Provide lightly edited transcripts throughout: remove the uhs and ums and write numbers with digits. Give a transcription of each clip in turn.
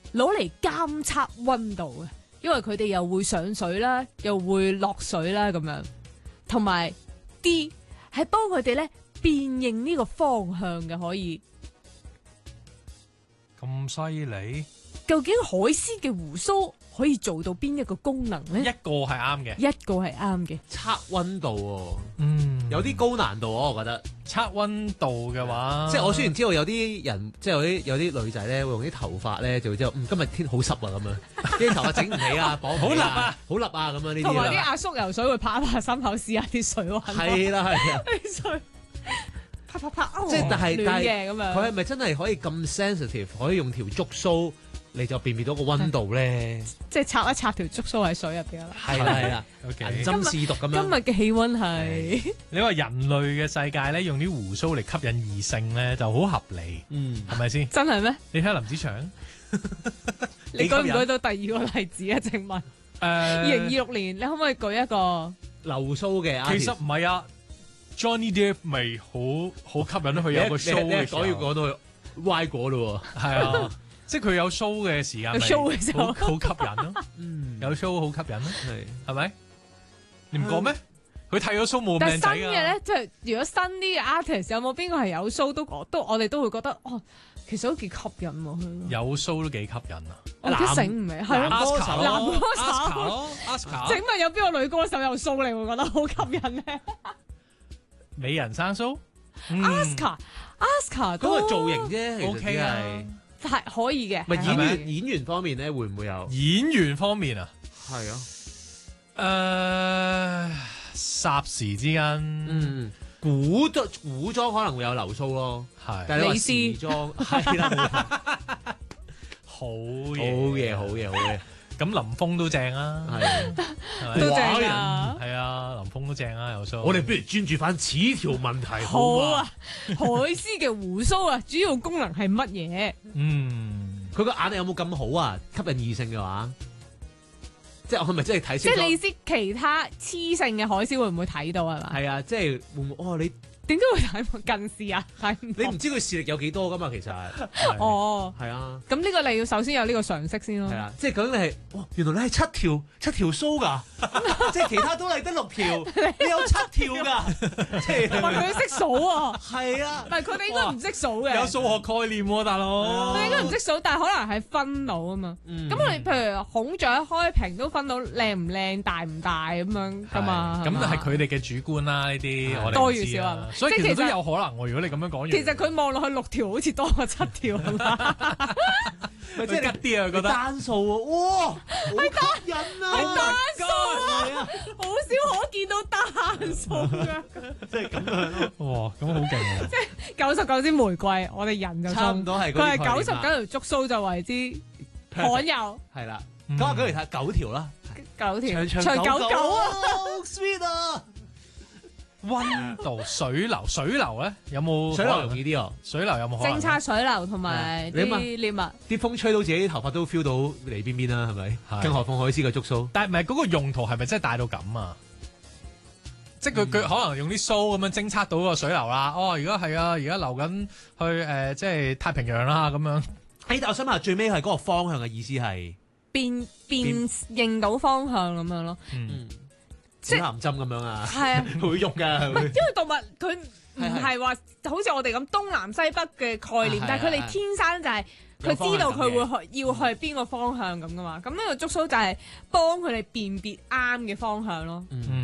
攞嚟監測溫度嘅，因為佢哋又會上水啦，又會落水啦咁樣，同埋 D 係幫佢哋咧辨認呢個方向嘅，可以。 咁犀利， 究竟海獅嘅胡鬚可以做到邊一個功能咧？ 一個係啱嘅， 一個係啱嘅。 測溫度有有啲高難度我覺得。 測溫度嘅話， 即係我雖然知道有啲人，即係有啲女仔咧會用啲頭髮咧，就會知道今日天好濕啊咁樣，啲頭髮整唔起啊，綁唔起好立啊， 好立啊咁樣呢啲同埋啲啦。 阿叔游水會拍一拍心口試下啲水溫。 係啦係啦， 啲水啪啪啪， 即係但係暖嘅咁樣。 佢係咪真係可以咁 sensitive，可以用條觸鬚你就辨別到個溫度咧？ 即係插一插條觸鬚喺水入邊啦。 係啦係啦， OK 銀針試毒咁樣。 今日嘅氣溫係你話人類嘅世界咧，用啲胡鬚嚟吸引異性咧，就好合理，係咪先？ 真係咩？ 你睇林子祥， 你舉唔舉到第二個例子啊？請問2026年你可唔可以舉一個？ 流蘇嘅， 其實唔係啊，Johnny Depp 咪好吸引佢有個 show 嘅時候， 講要講到去歪果咯喎。 係啊，即係佢有 show 嘅時間， 有 show 嘅時候好吸引咯，有 show 好吸引咯，係咪？你唔覺咩？佢剃咗鬚冇咁但係靚仔新嘅咧，即係如果新啲嘅 artist 有冇邊個係有 show 都我哋都會覺得哦，其實都幾吸引喎佢。 有 show 都幾吸引啊！ 我都醒唔明，係啊， 男歌手男歌咯手， ，Oscar， 請問有邊個女歌手有 show 你會覺得好吸引咧美人生 show， ？Oscar 嗰個造型啫，其實 OK 啊， 係可以嘅。 咪係演員方面咧，會唔會有？ 演員方面啊， 係啊， 霎時之間， 古裝可能會有流蘇咯， 係， 但係你話李斯時裝係啦， 好好嘢， 嘢，好嘢，好嘢， 咁林峰都正啊， 係。 係咪都正啊！ 係啊，林峰都正啊，有 show。 我哋不如專注翻此條問題好嘛啊，海獅嘅胡鬚啊，主要功能係乜嘢？ 佢個眼力有冇咁好啊？吸引異性嘅話，即係我係咪真係睇清楚？ 即係你知其他雌性嘅海獅會唔會睇到係嘛？ 係啊，即係會唔會？哦，你點解會睇近視啊？睇唔到你唔知佢視力有幾多噶嘛？其實哦， 係啊， 咁呢個你要首先有呢個常識先咯。 係啊，即係究竟你係，哇，原來你係七條鬚㗎，即係其他都係得6條，你有7條㗎，即係話佢識數啊， 係啊， 但係佢哋應該唔識數嘅。 有數學概念喎，大佬。 佢應該唔識數，但係可能係分到啊嘛。咁我哋譬如孔雀開屏都分到靚唔靚、大唔大咁樣噶嘛。 咁就係佢哋嘅主觀啦，呢啲我哋多唔知與少啊所以即係其實其實都有可能喎。如果你咁樣講完， 其實佢望落去6條好似多過7條係嘛？ 即係吉啲啊，覺得單數喎，哇，好吸引啊， 係單數係啊， 好少可見到單數嘅。 即係咁樣咯。 哇，咁好勁啊！ 99支玫瑰，我哋人就差唔多係嗰啲佢係概念啦 99條觸鬚就為之罕有係啦，咁啊，嚟睇9條啦， 9條， 長長99啊！ 好 sweet 啊！ 溫度水流咧有冇水流可能容易啲哦， 水流有冇可能偵測水流同埋啲獵物。 啲風吹到自己啲頭髮都 feel 到嚟邊邊啦，係咪？ 係更何況海獅嘅觸鬚， 但係唔係嗰個用途係咪真係大到咁啊？即係佢可能用啲鬚咁樣偵測到個水流啦。哦，而家係啊，而家流緊去即係太平洋啦咁樣。 但我想問下最尾係嗰個方向嘅意思係辨認到方向咁樣咯。 指南針咁樣啊？ 係啊， 會用㗎， 唔係因為動物佢唔係話好似我哋咁東南西北嘅概念，但係佢哋天生就係佢知道佢會要去邊個方向咁噶嘛。咁呢個觸鬚就係幫佢哋辨別啱嘅方向咯。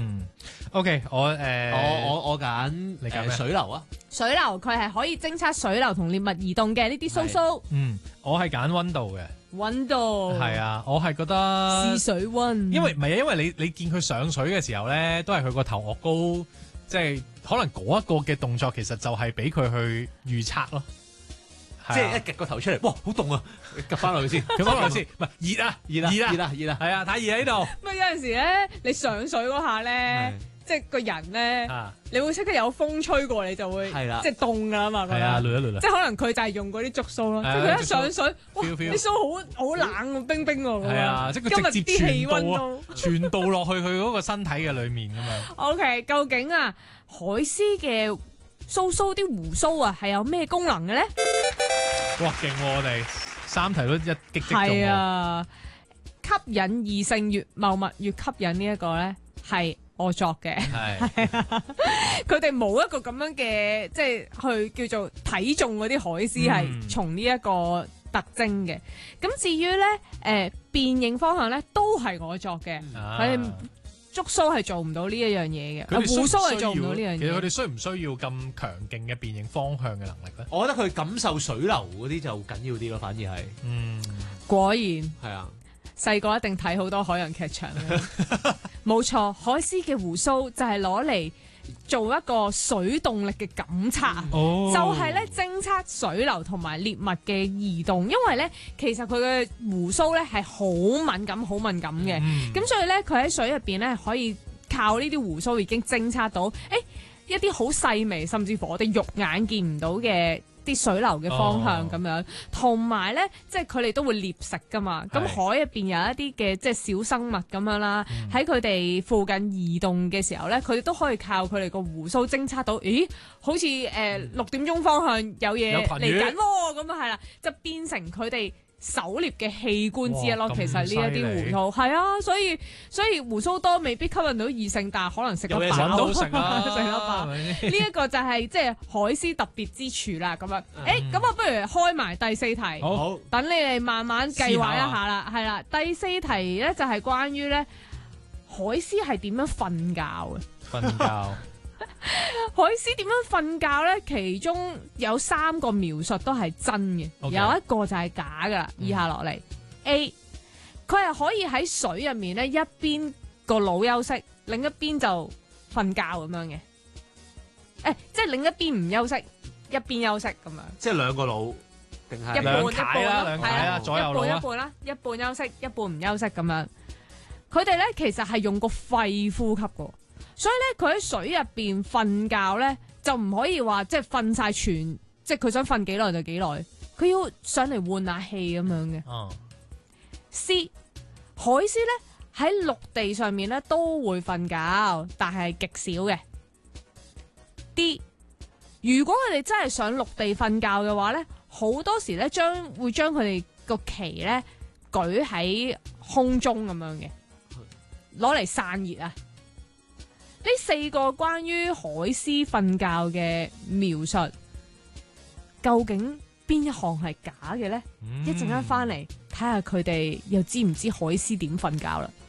OK，我揀你揀咩水流啊， 水流佢係可以偵測水流同獵物移動嘅呢啲鬚鬚。 我係揀溫度嘅。 溫度係啊，我係覺得試水溫， 因為唔係啊，因為你見佢上水嘅時候咧，都係佢個頭殼高，即係可能嗰一個嘅動作其實就係俾佢去預測咯。 即係一夾個頭出嚟，哇，好凍啊！夾翻落去先， 咁翻落去先，唔係熱啊，係啊，太熱喺度。 咪有陣時咧，你上水嗰下咧，即係個人咧，你會即刻有風吹過，你就會即係凍噶啦嘛。 係啊，累一累。 即係可能佢就係用嗰啲觸鬚咯，即係佢一上水，哇，啲鬚好冷冰冰喎。 係啊，即係佢直接傳導落去佢嗰個身體嘅裡面咁樣。 OK，究竟啊，海獅嘅鬚啲胡鬚啊，係有咩功能嘅咧？ 哇，勁喎我哋！ 三題都一擊即中係喎。 啊，吸引異性越茂密越吸引呢一個咧係我作嘅。 係佢哋冇一個咁樣嘅，即係去叫做睇中嗰啲海獅係從呢一個特徵嘅。咁至於咧變形方向咧都係我作嘅，佢哋觸鬚係做唔到呢一樣嘢嘅， 佢哋需唔胡鬚係做唔需要到呢樣嘢。 其實佢哋需唔需要咁強勁嘅變形方向嘅能力咧？ 我覺得佢感受水流嗰啲就緊要啲咯，反而係嗯， 果然係啊， 細個一定睇好多海洋劇場嘅。冇錯，海獅嘅胡鬚就係攞嚟做一個水動力嘅感測啊。 哦就係咧偵測水流同埋獵物嘅移動，因為咧其實佢嘅胡鬚咧係好敏感、好敏感嘅，咁、所以咧佢喺水入邊咧可以靠呢啲胡鬚已經偵測到，一啲好細微，甚至乎我哋肉眼見唔到嘅啲水流嘅方向咁樣，同埋咧即係佢哋都會獵食噶嘛，咁係海入邊有一啲嘅即係小生物咁樣啦，喺佢哋附近移動嘅時候咧，佢哋都可以靠佢哋個胡鬚偵測到，咦，好似6點鐘方向有嘢有群魚嚟緊喎，咁啊係啦，就變成佢哋狩獵嘅器官之一咯。 哇其實呢一啲胡鬚係啊，所以胡鬚多未必吸引到異性，但係可能食得有嘢食飽， 揾到食啦， 食得飽。呢一個就係即係海獅特別之處啦，咁樣，咁我不如開埋第4題， 好好等你哋慢慢計劃一下啦，係啦，第4題咧就係關於咧海獅係點樣瞓覺嘅。 瞓覺。 海獅點樣瞓覺咧？其中有3個描述都係真嘅 OK 有一個就係假噶啦。以下落嚟，A，佢係可以喺水入面咧，一邊個腦休息，另一邊就瞓覺咁樣嘅。即係另一邊唔休息，一邊休息咁樣。 即係兩個腦定係一半兩一半楷啦， 咯， 兩楷啦， 係啊， 左右腦啦一半一。半啦，一半休息，一半唔休息咁樣。佢哋咧其實係用個肺呼吸嘅，所以咧佢喺水入邊瞓覺咧就唔可以話即係瞓晒全，即係佢想瞓幾耐就幾耐，佢要上嚟換下氣咁樣嘅。 嗯 C， 海獅咧喺陸地上面咧都會瞓覺，但係極少嘅。D， 如果佢哋真係上陸地瞓覺嘅話咧，好多時咧會將佢哋個鰭咧舉喺空中咁樣嘅，攞嚟散熱啊！呢4個關於海獅瞓覺嘅描述，究竟邊一項係假嘅咧？一陣間翻嚟睇下佢哋又知唔知海獅點瞓覺啦。